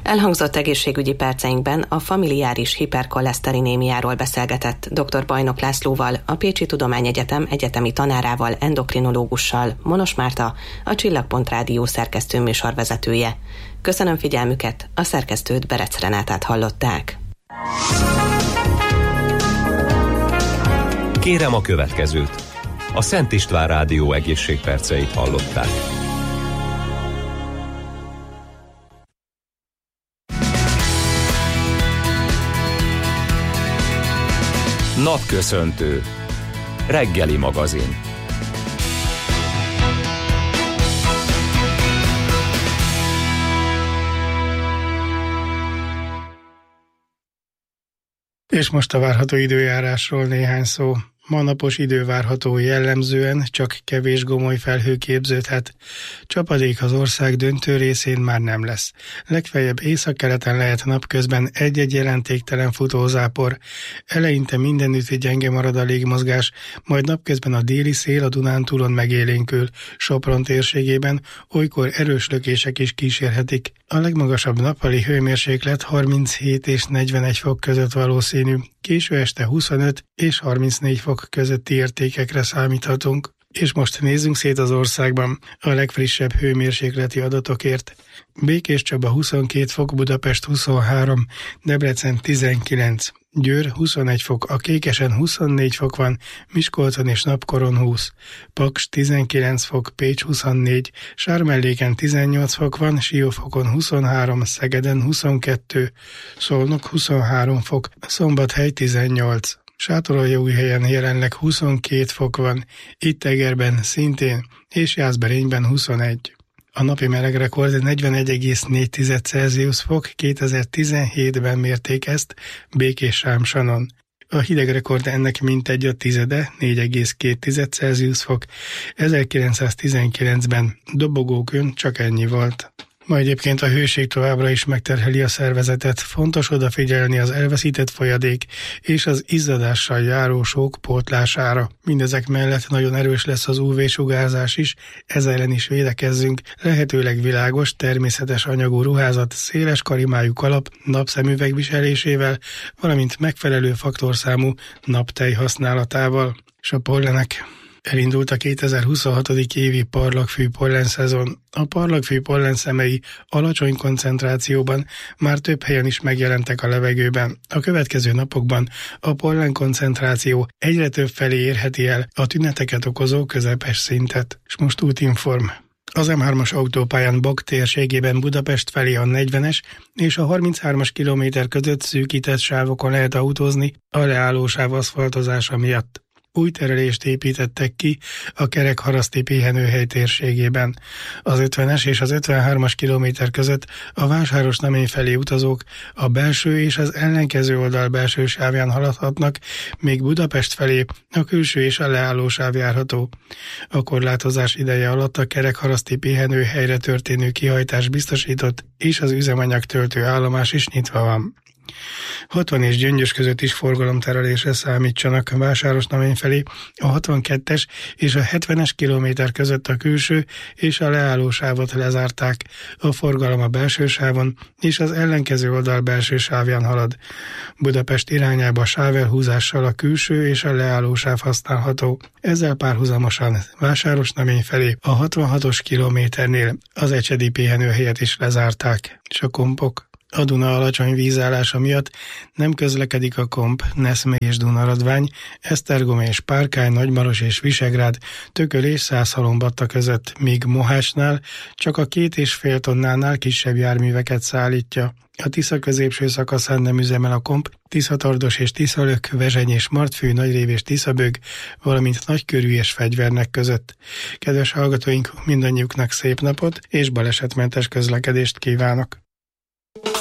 Elhangzott egészségügyi perceinkben a familiáris hiperkoleszterinémiáról beszélgetett dr. Bajnok Lászlóval, a Pécsi Tudományegyetem egyetemi tanárával, endokrinológussal, Monos Márta, a Csillagpont Rádió szerkesztő műsorvezetője. Köszönöm figyelmüket, a szerkesztőt, Berec Renátát hallották. Kérem a következőt. A Szent István Rádió egészségperceit hallották. Napköszöntő. Reggeli magazin. És most a várható időjárásról néhány szó. Ma napos idő várható, jellemzően csak kevés gomoly felhő képződhet. Csapadék az ország döntő részén már nem lesz. Legfeljebb északkeleten lehet napközben egy-egy jelentéktelen futózápor. Eleinte mindenütt gyenge marad a légmozgás, majd napközben a déli szél a Dunántúlon megélénkül. Sopron térségében olykor erős lökések is kísérhetik. A legmagasabb nappali hőmérséklet 37 és 41 fok között valószínű. Késő este 25 és 34 fok közötti értékekre számíthatunk. És most nézzünk szét az országban a legfrissebb hőmérsékleti adatokért. Békéscsaba 22 fok, Budapest 23, Debrecen 19, Győr 21 fok, a Kékesen 24 fok van, Miskolcon és Napkoron 20, Paks 19 fok, Pécs 24, Sármelléken 18 fok van, Siófokon 23, Szegeden 22, Szolnok 23 fok, Szombathely 18. Sátoraljaújhelyen jelenleg 22 fok van, Ittegerben szintén, és Jászberényben 21. A napi melegrekord 41,4 Celsius fok, 2017-ben mérték ezt Békés-Sámsanon. A hidegrekord ennek mintegy a tizede, 4,2 Celsius fok, 1919-ben Dobogókön csak ennyi volt. Ma egyébként a hőség továbbra is megterheli a szervezetet, fontos odafigyelni az elveszített folyadék és az izzadással járó sók pótlására. Mindezek mellett nagyon erős lesz az UV-sugárzás is, ezzel ellen is védekezzünk, lehetőleg világos, természetes anyagú ruházat, széles karimájú kalap, napszemüveg viselésével, valamint megfelelő faktorszámú naptej használatával. És a pollenek. Elindult a 2026. évi parlagfű pollenszezon. A parlagfű pollenszemei alacsony koncentrációban már több helyen is megjelentek a levegőben. A következő napokban a pollen koncentráció egyre több felé érheti el a tüneteket okozó közepes szintet. És most útinform. Az M3-as autópályán Bag térségében Budapest felé a 40-es és a 33-as kilométer között szűkített sávokon lehet autózni a leállósáv aszfaltozása miatt. Új terelést építettek ki a Kerekharaszti pihenőhely térségében. Az 50-es és az 53-as kilométer között a Vásárosnamény felé utazók a belső és az ellenkező oldal belső sávján haladhatnak, míg Budapest felé a külső és a leállósáv járható. A korlátozás ideje alatt a Kerekharaszti pihenőhelyre történő kihajtás biztosított, és az üzemanyag töltő állomás is nyitva van. 60 és Gyöngyös között is forgalomterelésre számítsanak Vásárosnamény felé, a 62-es és a 70-es kilométer között a külső és a leállósávot lezárták. A forgalom a belső sávon és az ellenkező oldal belső sávján halad. Budapest irányába sávelhúzással a külső és a leállósáv használható. Ezzel párhuzamosan Vásárosnamény felé a 66-os kilométernél az Ecsedi pihenőhelyet is lezárták. És a kompok. A Duna alacsony vízállása miatt nem közlekedik a Komp, Neszme és Dunaradvány, Esztergom és Párkány, Nagymaros és Visegrád, Tököl és Szászhalombatta között, míg Mohácsnál csak a 2,5 tonnánál kisebb járműveket szállítja. A Tisza középső szakaszán nem üzemel a Komp, Tiszatardos és Tiszalök, Vezseny és Martfű, Nagyrév és Tiszabög, valamint Nagykörű és Fegyvernek között. Kedves hallgatóink, mindannyiuknak szép napot és balesetmentes közlekedést kívánok!